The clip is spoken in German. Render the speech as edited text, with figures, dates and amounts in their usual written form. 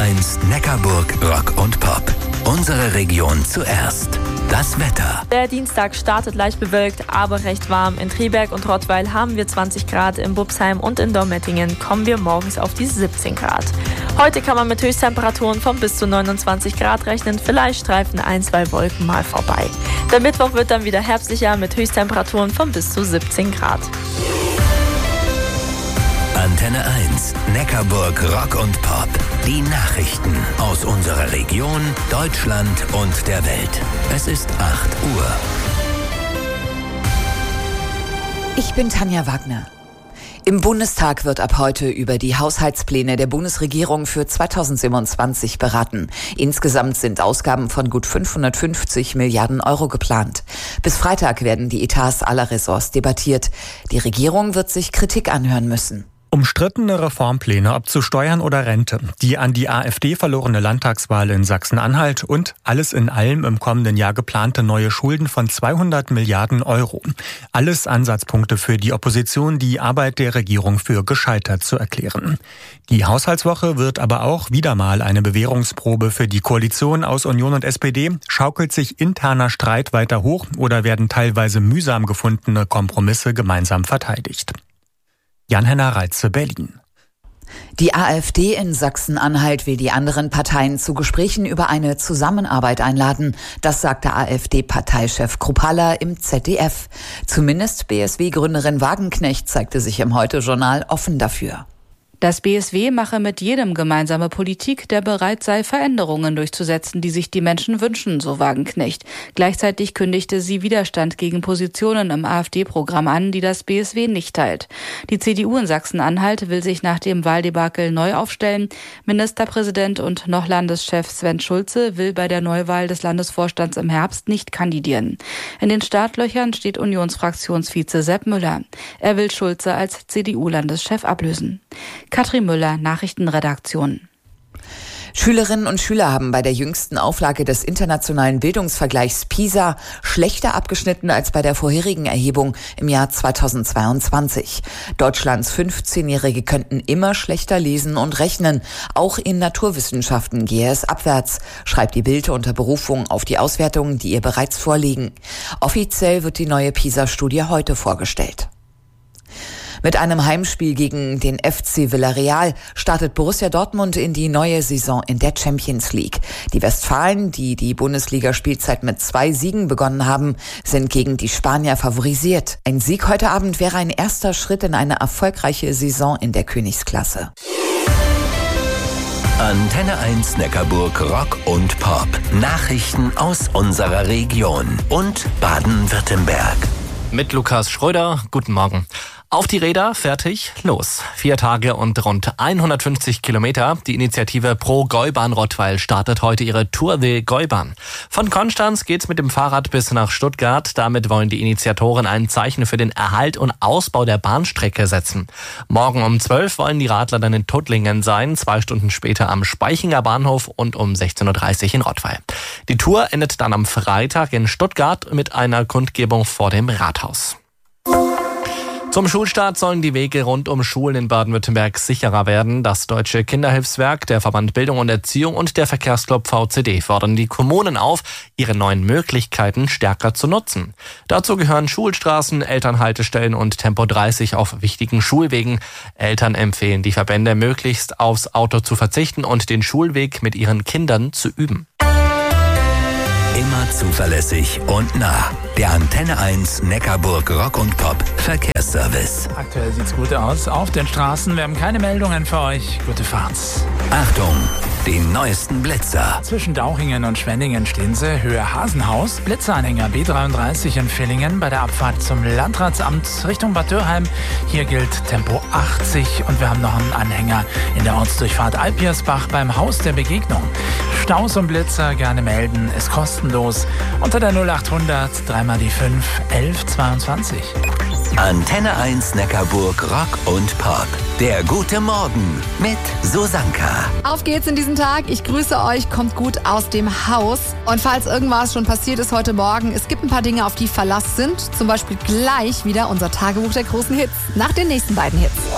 1 Neckarburg Rock und Pop. Unsere Region zuerst. Das Wetter. Der Dienstag startet leicht bewölkt, aber recht warm. In Triberg und Rottweil haben wir 20 Grad, in Bubsheim und in Dormettingen kommen wir morgens auf die 17 Grad. Heute kann man mit Höchsttemperaturen von bis zu 29 Grad rechnen, vielleicht streifen 1-2 Wolken mal vorbei. Der Mittwoch wird dann wieder herbstlicher mit Höchsttemperaturen von bis zu 17 Grad. Antenne 1 Neckarburg Rock und Pop. Die Nachrichten aus unserer Region, Deutschland und der Welt. Es ist 8 Uhr. Ich bin Tanja Wagner. Im Bundestag wird ab heute über die Haushaltspläne der Bundesregierung für 2027 beraten. Insgesamt sind Ausgaben von gut 550 Milliarden Euro geplant. Bis Freitag werden die Etats aller Ressorts debattiert. Die Regierung wird sich Kritik anhören müssen. Umstrittene Reformpläne, ob zu Steuern oder Rente, die an die AfD verlorene Landtagswahl in Sachsen-Anhalt und alles in allem im kommenden Jahr geplante neue Schulden von 200 Milliarden Euro. Alles Ansatzpunkte für die Opposition, die Arbeit der Regierung für gescheitert zu erklären. Die Haushaltswoche wird aber auch wieder mal eine Bewährungsprobe für die Koalition aus Union und SPD. Schaukelt sich interner Streit weiter hoch oder werden teilweise mühsam gefundene Kompromisse gemeinsam verteidigt? Jan-Henner Reitze, Berlin. Die AfD in Sachsen-Anhalt will die anderen Parteien zu Gesprächen über eine Zusammenarbeit einladen. Das sagte AfD-Parteichef Kruppalla im ZDF. Zumindest BSW-Gründerin Wagenknecht zeigte sich im Heute-Journal offen dafür. Das BSW mache mit jedem gemeinsame Politik, der bereit sei, Veränderungen durchzusetzen, die sich die Menschen wünschen, so Wagenknecht. Gleichzeitig kündigte sie Widerstand gegen Positionen im AfD-Programm an, die das BSW nicht teilt. Die CDU in Sachsen-Anhalt will sich nach dem Wahldebakel neu aufstellen. Ministerpräsident und noch Landeschef Sven Schulze will bei der Neuwahl des Landesvorstands im Herbst nicht kandidieren. In den Startlöchern steht Unionsfraktionsvize Sepp Müller. Er will Schulze als CDU-Landeschef ablösen. Katrin Müller, Nachrichtenredaktion. Schülerinnen und Schüler haben bei der jüngsten Auflage des internationalen Bildungsvergleichs PISA schlechter abgeschnitten als bei der vorherigen Erhebung im Jahr 2022. Deutschlands 15-Jährige könnten immer schlechter lesen und rechnen. Auch in Naturwissenschaften gehe es abwärts, schreibt die Bild unter Berufung auf die Auswertungen, die ihr bereits vorliegen. Offiziell wird die neue PISA-Studie heute vorgestellt. Mit einem Heimspiel gegen den FC Villarreal startet Borussia Dortmund in die neue Saison in der Champions League. Die Westfalen, die die Bundesligaspielzeit mit 2 Siegen begonnen haben, sind gegen die Spanier favorisiert. Ein Sieg heute Abend wäre ein erster Schritt in eine erfolgreiche Saison in der Königsklasse. Antenne 1 Neckarburg Rock und Pop. Nachrichten aus unserer Region und Baden-Württemberg. Mit Lukas Schröder, guten Morgen. Auf die Räder, fertig, los. 4 Tage und rund 150 Kilometer. Die Initiative Pro Gäubahn Rottweil startet heute ihre Tour de Gäubahn. Von Konstanz geht's mit dem Fahrrad bis nach Stuttgart. Damit wollen die Initiatoren ein Zeichen für den Erhalt und Ausbau der Bahnstrecke setzen. Morgen um 12 wollen die Radler dann in Tuttlingen sein, 2 Stunden später am Speichinger Bahnhof und um 16.30 Uhr in Rottweil. Die Tour endet dann am Freitag in Stuttgart mit einer Kundgebung vor dem Rathaus. Zum Schulstart sollen die Wege rund um Schulen in Baden-Württemberg sicherer werden. Das Deutsche Kinderhilfswerk, der Verband Bildung und Erziehung und der Verkehrsclub VCD fordern die Kommunen auf, ihre neuen Möglichkeiten stärker zu nutzen. Dazu gehören Schulstraßen, Elternhaltestellen und Tempo 30 auf wichtigen Schulwegen. Eltern empfehlen die Verbände, möglichst aufs Auto zu verzichten und den Schulweg mit ihren Kindern zu üben. Immer zuverlässig und nah. Der Antenne 1 Neckarburg Rock und Pop Verkehrsservice. Aktuell sieht's gut aus auf den Straßen. Wir haben keine Meldungen für euch. Gute Fahrt. Achtung, die neuesten Blitzer. Zwischen Dauchingen und Schwenningen stehen sie. Höhe Hasenhaus. Blitzeranhänger B33 in Villingen bei der Abfahrt zum Landratsamt Richtung Bad Dürheim. Hier gilt Tempo 80. Und wir haben noch einen Anhänger in der Ortsdurchfahrt Alpiersbach beim Haus der Begegnung. Staus und Blitzer gerne melden. Ist kostenlos. Unter der 0800 3x die 5 1122. Antenne 1 Neckarburg Rock und Pop. Der gute Morgen mit Susanka. Auf geht's in diesen Tag. Ich grüße euch. Kommt gut aus dem Haus. Und falls irgendwas schon passiert ist heute Morgen, es gibt ein paar Dinge, auf die Verlass sind. Zum Beispiel gleich wieder unser Tagebuch der großen Hits. Nach den nächsten beiden Hits.